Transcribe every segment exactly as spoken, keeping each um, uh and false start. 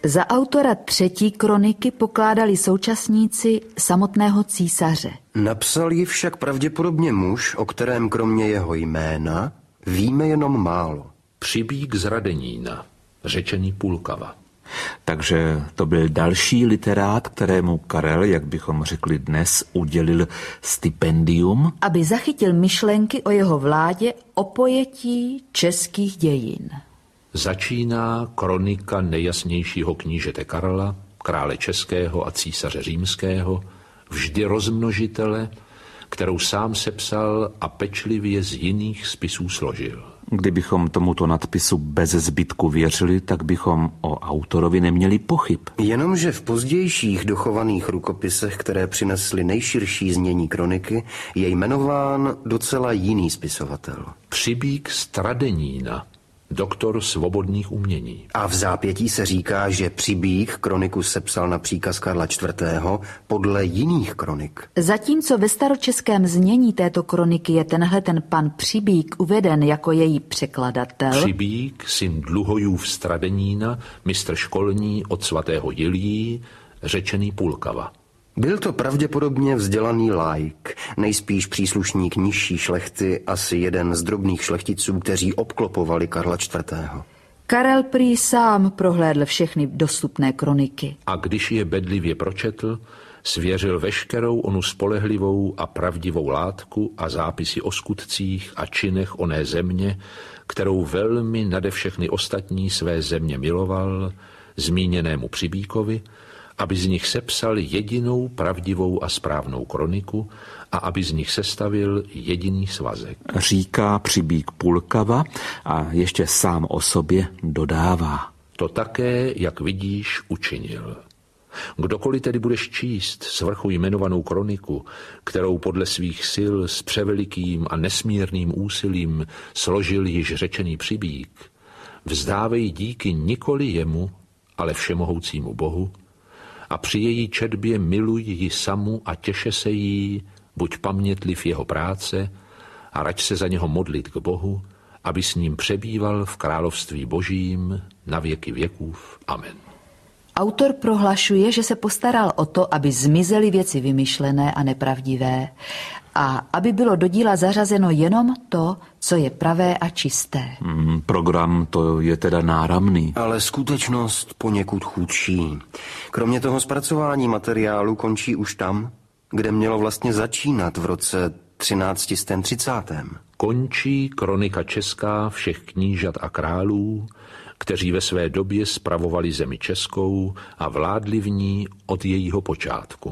Za autora třetí kroniky pokládali současníci samotného císaře. Napsal ji však pravděpodobně muž, o kterém kromě jeho jména víme jenom málo. Přibík z Radenína, řečený Půlkava. Takže to byl další literát, kterému Karel, jak bychom řekli dnes, udělil stipendium. Aby zachytil myšlenky o jeho vládě, o pojetí českých dějin. Začíná kronika nejjasnějšího knížete Karla, krále českého a císaře římského, vždy rozmnožitele, kterou sám sepsal a pečlivě z jiných spisů složil. Kdybychom tomuto nadpisu bez zbytku věřili, tak bychom o autorovi neměli pochyb. Jenomže v pozdějších dochovaných rukopisech, které přinesly nejširší znění kroniky, je jmenován docela jiný spisovatel. Přibík z Tradenína, doktor svobodných umění. A v zápětí se říká, že Přibík kroniku sepsal na příkaz Karla čtvrtého. podle jiných kronik. Zatímco ve staročeském znění této kroniky je tenhle ten pan Přibík uveden jako její překladatel. Přibík, syn Dluhojův z Tradenína, mistr školní od svatého Jiljí, řečený Půlkava. Byl to pravděpodobně vzdělaný laik, nejspíš příslušník nižší šlechty, asi jeden z drobných šlechticů, kteří obklopovali Karla čtvrtého. Karel prý sám prohlédl všechny dostupné kroniky. A když je bedlivě pročetl, svěřil veškerou onu spolehlivou a pravdivou látku a zápisy o skutcích a činech oné země, kterou velmi nade všechny ostatní své země miloval, zmíněnému Přibíkovi, aby z nich sepsal jedinou pravdivou a správnou kroniku a aby z nich sestavil jediný svazek. Říká Přibík Půlkava a ještě sám o sobě dodává. To také, jak vidíš, učinil. Kdokoliv tedy budeš číst svrchu jmenovanou kroniku, kterou podle svých sil s převelikým a nesmírným úsilím složil již řečený Přibík, vzdávej díky nikoli jemu, ale všemohoucímu Bohu, a při její četbě miluj ji samu a těše se jí, buď pamětliv jeho práce a rač se za něho modlit k Bohu, aby s ním přebýval v království Božím na věky věkův. Amen. Autor prohlašuje, že se postaral o to, aby zmizely věci vymyšlené a nepravdivé a aby bylo do díla zařazeno jenom to, co je pravé a čisté. Mm, program to je teda náramný. Ale skutečnost poněkud chudší. Kromě toho zpracování materiálu končí už tam, kde mělo vlastně začínat v roce třináct třicet. Končí kronika česká všech knížat a králů, kteří ve své době spravovali zemi českou a vládli v ní od jejího počátku.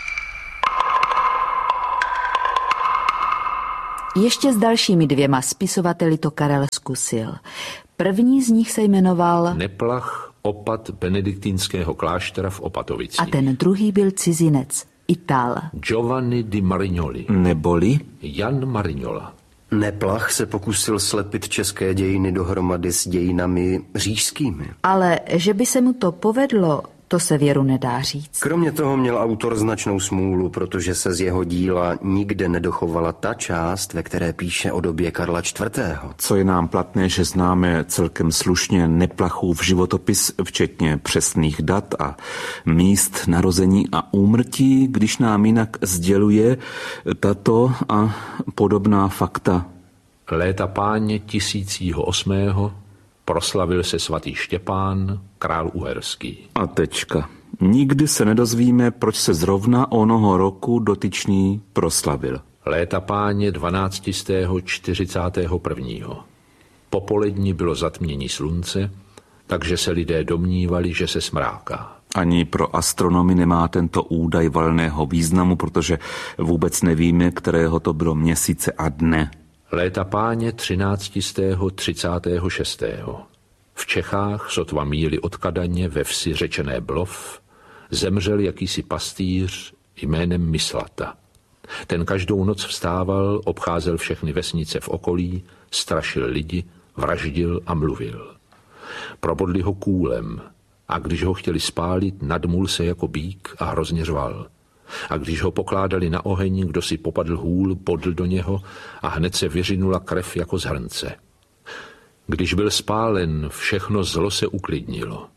Ještě s dalšími dvěma spisovateli to Karel zkusil. První z nich se jmenoval Neplach, opat benediktínského kláštera v Opatovicích. A ten druhý byl cizinec, Ital. Giovanni di Marignoli. Neboli Jan Marignola. Neplach se pokusil slepit české dějiny dohromady s dějinami říšskými. Ale že by se mu to povedlo, to se věru nedá říct. Kromě toho měl autor značnou smůlu, protože se z jeho díla nikde nedochovala ta část, ve které píše o době Karla čtvrtého. Co je nám platné, že známe celkem slušně Neplachův životopis, včetně přesných dat a míst narození a úmrtí, když nám jinak sděluje tato a podobná fakta. Léta páně tisícího osmého proslavil se svatý Štěpán, král uherský. A tečka. Nikdy se nedozvíme, proč se zrovna onoho roku dotyčný proslavil. Léta páně dvanáctého čtyřicátého prvního. Popolední bylo zatmění slunce, takže se lidé domnívali, že se smráká. Ani pro astronomy nemá tento údaj valného významu, protože vůbec nevíme, kterého to bylo měsíce a dne. Léta páně třináctého třicátého šestého V Čechách, sotva míli od Kadaně ve vsi řečené Blov, zemřel jakýsi pastýř jménem Myslata. Ten každou noc vstával, obcházel všechny vesnice v okolí, strašil lidi, vraždil a mluvil. Probodli ho kůlem a když ho chtěli spálit, nadmul se jako býk a hrozně řval. A když ho pokládali na oheň, kdo si popadl hůl, bodl do něho a hned se vyřinula krev jako z hrnce. Když byl spálen, všechno zlo se uklidnilo.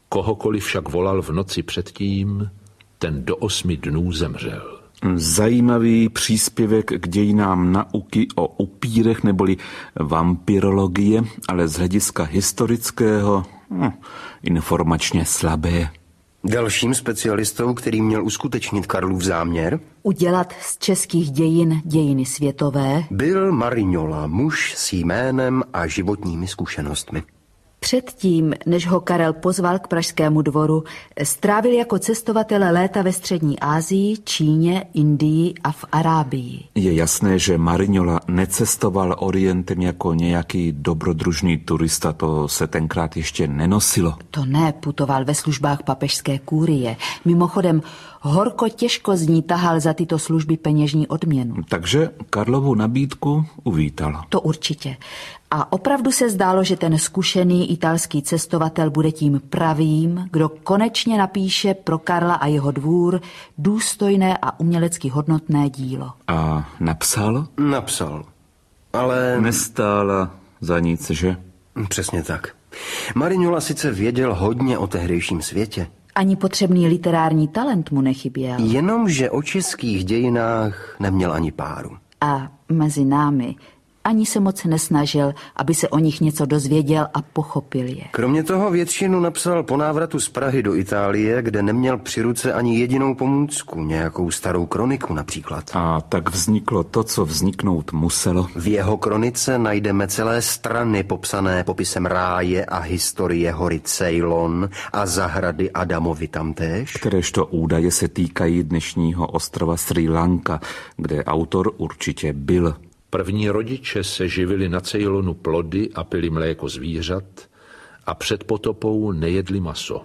Kohokoliv však volal v noci předtím, ten do osmi dnů zemřel. Zajímavý příspěvek k dějinám nauky o upírech neboli vampirologie, ale z hlediska historického hm, informačně slabé. Dalším specialistou, který měl uskutečnit Karlův záměr, udělat z českých dějin dějiny světové, byl Marignola, muž s jménem a životními zkušenostmi. Předtím, než ho Karel pozval k pražskému dvoru, strávil jako cestovatel léta ve střední Asii, Číně, Indii a v Arábii. Je jasné, že Marignola necestoval orientem jako nějaký dobrodružný turista, to se tenkrát ještě nenosilo. To ne, putoval ve službách papežské kúrie. Mimochodem, horko těžko z ní tahal za tyto služby peněžní odměnu. Takže Karlovu nabídku uvítal. To určitě. A opravdu se zdálo, že ten zkušený italský cestovatel bude tím pravým, kdo konečně napíše pro Karla a jeho dvůr důstojné a umělecky hodnotné dílo. A napsal? Napsal, ale... Nestála za nic, že? Přesně tak. Marignola sice věděl hodně o tehdejším světě. Ani potřebný literární talent mu nechyběl. Jenomže o českých dějinách neměl ani páru. A mezi námi ani se moc nesnažil, aby se o nich něco dozvěděl a pochopil je. Kromě toho většinu napsal po návratu z Prahy do Itálie, kde neměl při ruce ani jedinou pomůcku, nějakou starou kroniku například. A tak vzniklo to, co vzniknout muselo. V jeho kronice najdeme celé strany popsané popisem ráje a historie hory Ceylon a zahrady Adamovi tamtéž. Kteréžto údaje se týkají dnešního ostrova Srí Lanka, kde autor určitě byl. První rodiče se živili na Ceylonu plody a pili mléko zvířat a před potopou nejedli maso.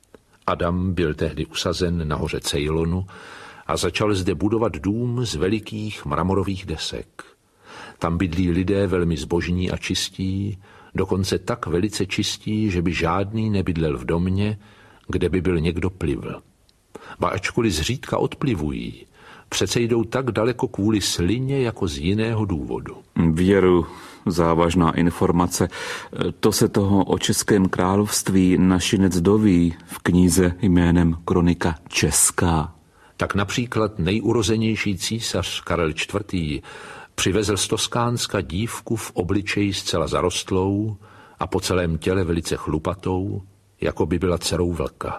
Adam byl tehdy usazen na hoře Ceylonu a začal zde budovat dům z velikých mramorových desek. Tam bydlí lidé velmi zbožní a čistí, dokonce tak velice čistí, že by žádný nebydlel v domě, kde by byl někdo plivl. Ba ačkoliv zřídka odplivují, přece jdou tak daleko kvůli slině jako z jiného důvodu. Věru, závažná informace. To se toho o Českém království našinec doví v knize jménem Kronika česká. Tak například nejurozenější císař Karel čtvrtý. přivezl z Toskánska dívku v obličeji zcela zarostlou a po celém těle velice chlupatou, jako by byla dcerou vlka.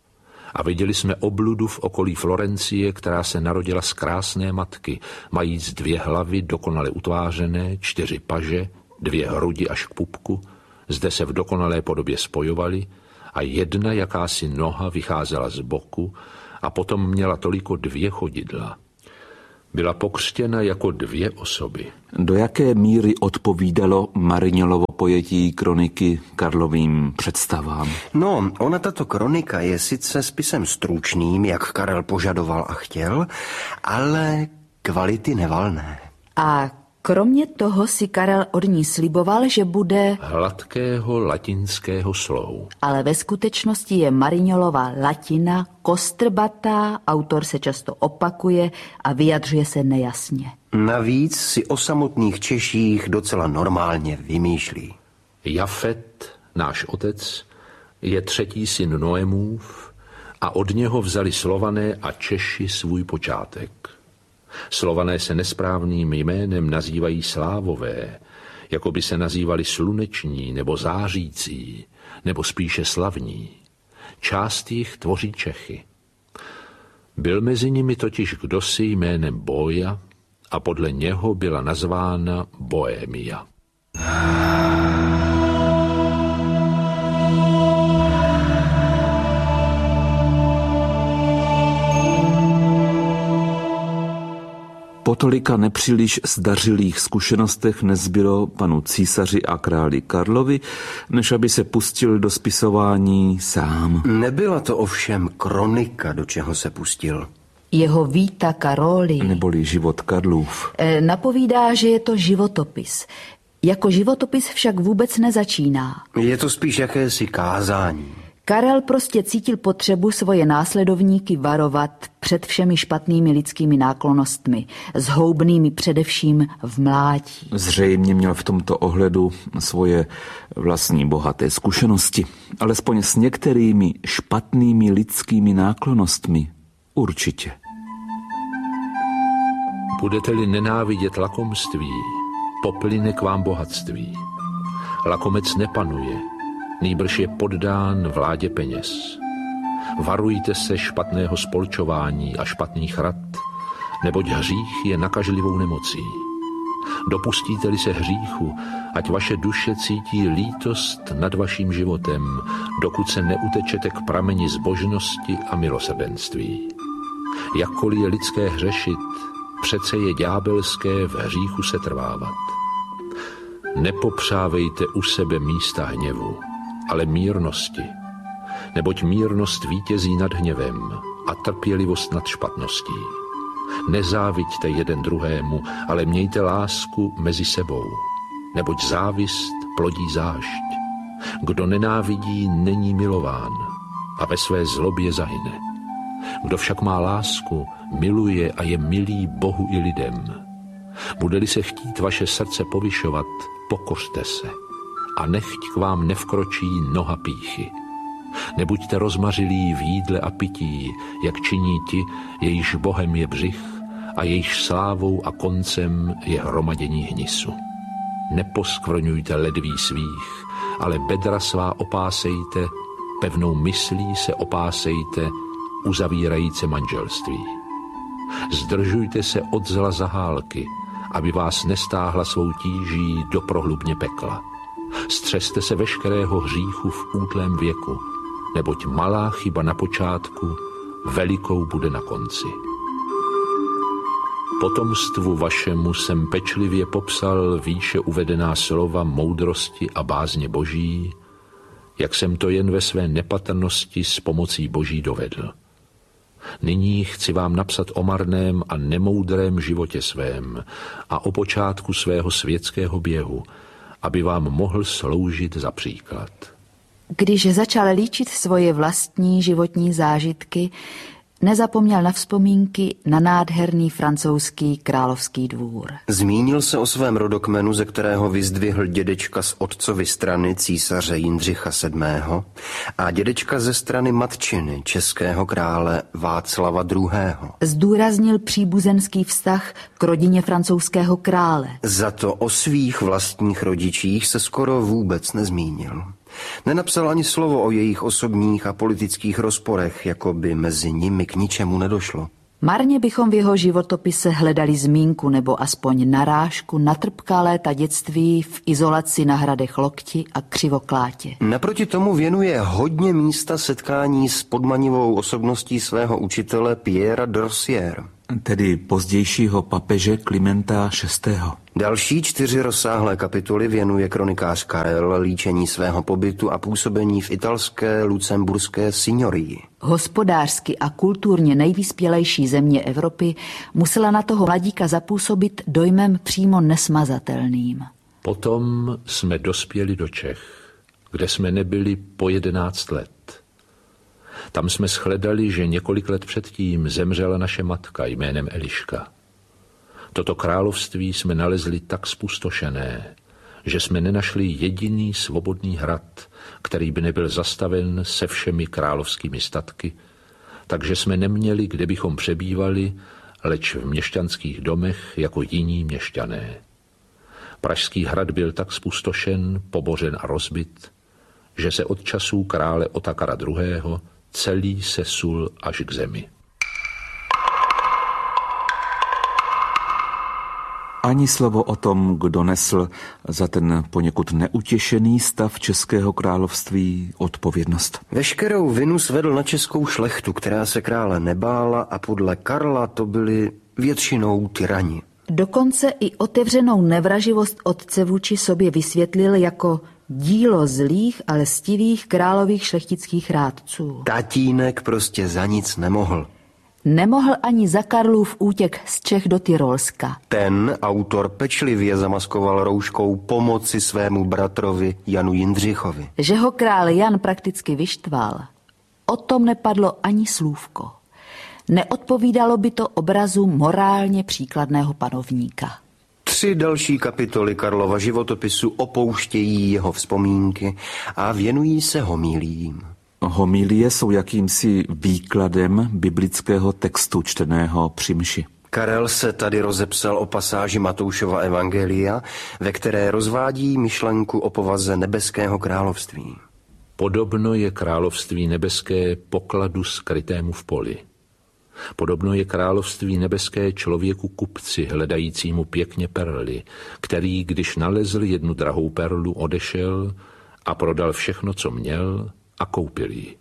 A viděli jsme obludu v okolí Florencie, která se narodila z krásné matky, majíc dvě hlavy dokonale utvářené, čtyři paže, dvě hrudi až k pupku, zde se v dokonalé podobě spojovali a jedna jakási noha vycházela z boku a potom měla toliko dvě chodidla. Byla pokřtěna jako dvě osoby. Do jaké míry odpovídalo Marignolovo pojetí kroniky Karlovým představám? No, ona tato kronika je sice spisem stručným, jak Karel požadoval a chtěl, ale kvality nevalné. A kromě toho si Karel od ní sliboval, že bude hladkého latinského slohu. Ale ve skutečnosti je Marignolova latina kostrbatá, autor se často opakuje a vyjadřuje se nejasně. Navíc si o samotných Češích docela normálně vymýšlí. Jafet, náš otec, je třetí syn Noemův a od něho vzali Slované a Češi svůj počátek. Slované se nesprávným jménem nazývají Slávové, jako by se nazývali sluneční nebo zářící, nebo spíše slavní. Část jich tvoří Čechy. Byl mezi nimi totiž kdosi jménem Boja a podle něho byla nazvána Bohémia. Po tolika nepříliš zdařilých zkušenostech nezbylo panu císaři a králi Karlovi, než aby se pustil do spisování sám. Nebyla to ovšem kronika, do čeho se pustil. Jeho Vita Karoli, neboli život Karlův, e, napovídá, že je to životopis. Jako životopis však vůbec nezačíná. Je to spíš jakési kázání. Karel prostě cítil potřebu svoje následovníky varovat před všemi špatnými lidskými náklonnostmi, zhoubnými především v mládí. Zřejmě měl v tomto ohledu svoje vlastní bohaté zkušenosti, alespoň s některými špatnými lidskými náklonnostmi určitě. Budete-li nenávidět lakomství, poplyne k vám bohatství. Lakomec nepanuje, nýbrž je poddán vládě peněz. Varujte se špatného spolčování a špatných rad, neboť hřích je nakažlivou nemocí. Dopustíte-li se hříchu, ať vaše duše cítí lítost nad vaším životem, dokud se neutečete k prameni zbožnosti a milosrdenství. Jakkoliv je lidské hřešit, přece je ďábelské v hříchu se trvávat. Nepopřávejte u sebe místa hněvu, ale mírnosti, neboť mírnost vítězí nad hněvem a trpělivost nad špatností. Nezáviďte jeden druhému, ale mějte lásku mezi sebou, neboť závist plodí zášť. Kdo nenávidí, není milován a ve své zlobě zahyne. Kdo však má lásku, miluje a je milý Bohu i lidem. Bude-li se chtít vaše srdce povyšovat, pokořte se a nechť k vám nevkročí noha pýchy. Nebuďte rozmařilí v jídle a pití, jak činí ti, jejíž bohem je břich a jejíž slávou a koncem je hromadění hnisu. Neposkvrňujte ledví svých, ale bedra svá opásejte, pevnou myslí se opásejte, uzavírajíce manželství. Zdržujte se od zla zahálky, aby vás nestáhla svou tíží do prohlubně pekla. Střeste se veškerého hříchu v útlém věku, neboť malá chyba na počátku velikou bude na konci. Potomstvu vašemu jsem pečlivě popsal výše uvedená slova moudrosti a bázně Boží, jak jsem to jen ve své nepatrnosti s pomocí Boží dovedl. Nyní chci vám napsat o marném a nemoudrém životě svém a o počátku svého světského běhu, aby vám mohl sloužit za příklad. Když začal líčit svoje vlastní životní zážitky, nezapomněl na vzpomínky na nádherný francouzský královský dvůr. Zmínil se o svém rodokmenu, ze kterého vyzdvihl dědečka z otcovy strany císaře Jindřicha sedmého. a dědečka ze strany matčiny českého krále Václava druhého. Zdůraznil příbuzenský vztah k rodině francouzského krále. Za to o svých vlastních rodičích se skoro vůbec nezmínil. Nenapsal ani slovo o jejich osobních a politických rozporech, jako by mezi nimi k ničemu nedošlo. Marně bychom v jeho životopise hledali zmínku nebo aspoň narážku na trpká léta dětství v izolaci na hradech Lokti a Křivoklátě. Naproti tomu věnuje hodně místa setkání s podmanivou osobností svého učitele Pierra d'Orsierre. Tedy pozdějšího papeže Klimenta šestého. Další čtyři rozsáhlé kapitoly věnuje kronikář Karel líčení svého pobytu a působení v italské lucemburské signorii. Hospodářsky a kulturně nejvyspělejší země Evropy musela na toho mladíka zapůsobit dojmem přímo nesmazatelným. Potom jsme dospěli do Čech, kde jsme nebyli po jedenáct let. Tam jsme shledali, že několik let předtím zemřela naše matka jménem Eliška. Toto království jsme nalezli tak spustošené, že jsme nenašli jediný svobodný hrad, který by nebyl zastaven se všemi královskými statky, takže jsme neměli, kde bychom přebývali, leč v měšťanských domech jako jiní měšťané. Pražský hrad byl tak spustošen, pobořen a rozbit, že se od časů krále Otakara druhého. celý sesul až k zemi. Ani slovo o tom, kdo nesl za ten poněkud neutěšený stav Českého království odpovědnost. Veškerou vinu svedl na českou šlechtu, která se krále nebála a podle Karla to byli většinou tyrani. Dokonce i otevřenou nevraživost otce vůči sobě vysvětlil jako dílo zlých a lstivých králových šlechtických rádců. Tatínek prostě za nic nemohl. Nemohl ani za Karlův útěk z Čech do Tyrolska. Ten autor pečlivě zamaskoval rouškou pomoci svému bratrovi Janu Jindřichovi. Že ho král Jan prakticky vyštval, o tom nepadlo ani slůvko. Neodpovídalo by to obrazu morálně příkladného panovníka. Tři další kapitoly Karlova životopisu opouštějí jeho vzpomínky a věnují se homíliím. Homilie jsou jakýmsi výkladem biblického textu čteného při mši. Karel se tady rozepsal o pasáži Matoušova evangelia, ve které rozvádí myšlenku o povaze nebeského království. Podobno je království nebeské pokladu skrytému v poli. Podobno je království nebeské člověku kupci, hledajícímu pěkně perly, který, když nalezl jednu drahou perlu, odešel a prodal všechno, co měl, a koupil ji.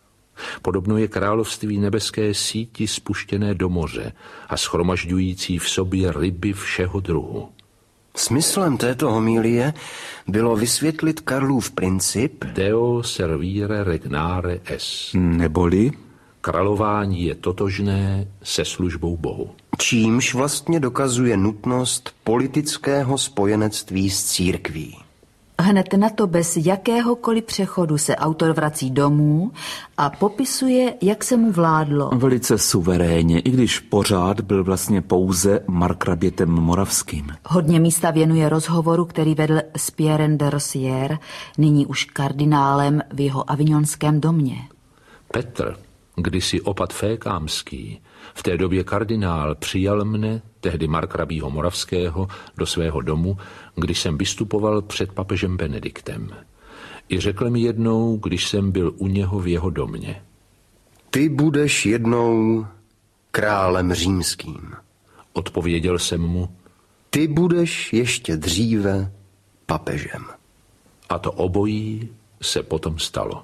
Podobno je království nebeské síti spuštěné do moře a shromažďující v sobě ryby všeho druhu. Smyslem této homilie bylo vysvětlit Karlův princip Deo servire regnare es. Neboli králování je totožné se službou Bohu. Čímž vlastně dokazuje nutnost politického spojenectví s církví. Hned na to bez jakéhokoliv přechodu se autor vrací domů a popisuje, jak se mu vládlo. Velice suverénně, i když pořád byl vlastně pouze markrabětem moravským. Hodně místa věnuje rozhovoru, který vedl s Pierrem de Rozier, nyní už kardinálem v jeho avignonském domě. Petr, kdysi opat fékámský, v té době kardinál, přijal mne, tehdy markrabího moravského, do svého domu, když jsem vystupoval před papežem Benediktem. I řekl mi jednou, když jsem byl u něho v jeho domě. Ty budeš jednou králem římským. Odpověděl jsem mu. Ty budeš ještě dříve papežem. A to obojí se potom stalo.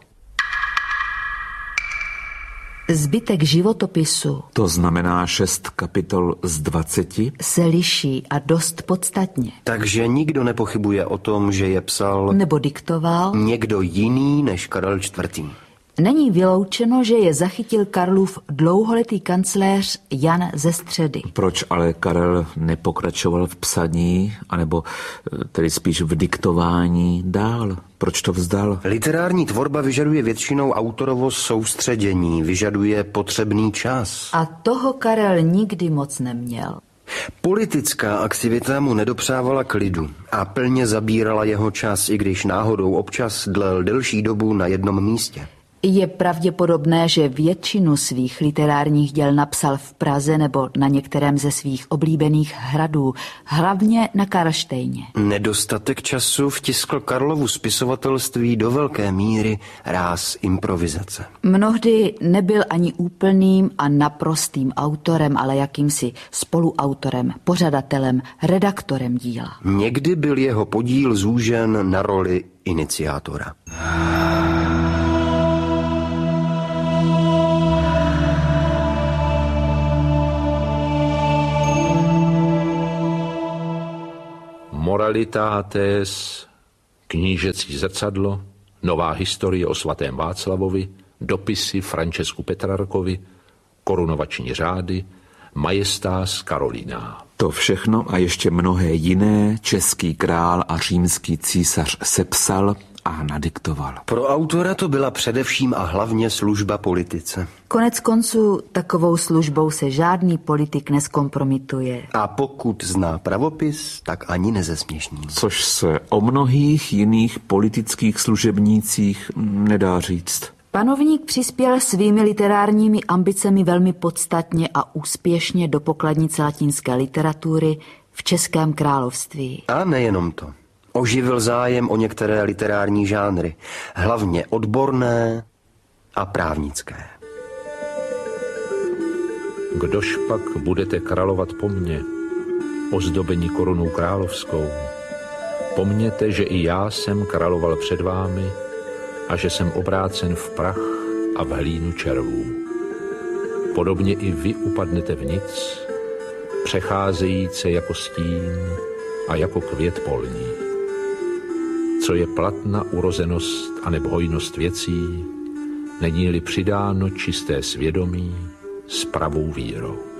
Zbytek životopisu, to znamená šest kapitol z dvaceti, se liší a dost podstatně. Takže nikdo nepochybuje o tom, že je psal nebo diktoval někdo jiný než Karel čtvrtý. Není vyloučeno, že je zachytil Karlův dlouholetý kancléř Jan ze Středy. Proč ale Karel nepokračoval v psaní, anebo tedy spíš v diktování dál? Proč to vzdal? Literární tvorba vyžaduje většinou autorovo soustředění, vyžaduje potřebný čas. A toho Karel nikdy moc neměl. Politická aktivita mu nedopřávala klidu a plně zabírala jeho čas, i když náhodou občas dlel delší dobu na jednom místě. Je pravděpodobné, že většinu svých literárních děl napsal v Praze nebo na některém ze svých oblíbených hradů, hlavně na Karlštejně. Nedostatek času vtiskl Karlovu spisovatelství do velké míry ráz improvizace. Mnohdy nebyl ani úplným a naprostým autorem, ale jakýmsi spoluautorem, pořadatelem, redaktorem díla. Někdy byl jeho podíl zúžen na roli iniciátora. Moralitates, knížecí zrcadlo, nová historie o svatém Václavovi, dopisy Francesku Petrarkovi, korunovační řády, Majestas Karolina. To všechno a ještě mnohé jiné český král a římský císař sepsal a nadiktoval. Pro autora to byla především a hlavně služba politice. Konec konců takovou službou se žádný politik neskompromituje. A pokud zná pravopis, tak ani nezesměšní. Což se o mnohých jiných politických služebnících nedá říct. Panovník přispěl svými literárními ambicemi velmi podstatně a úspěšně do pokladnice latinské literatury v Českém království. A nejenom to. Oživil zájem o některé literární žánry, hlavně odborné a právnické. Kdož pak budete královat po mně, ozdobení korunou královskou? Pomněte, že i já jsem královal před vámi a že jsem obrácen v prach a v hlínu červů. Podobně i vy upadnete v nic, přecházejíce jako stín a jako květ polní. Co je platna urozenost a nebo hojnost věcí, není-li přidáno čisté svědomí, s pravou vírou.